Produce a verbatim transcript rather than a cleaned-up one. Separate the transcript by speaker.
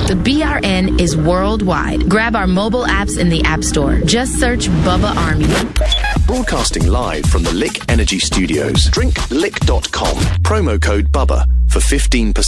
Speaker 1: The B R N is worldwide. Grab our mobile apps in the App Store. Just search Bubba Army.
Speaker 2: Broadcasting live from the Lick Energy Studios. drink lick dot com. Promo code Bubba for fifteen percent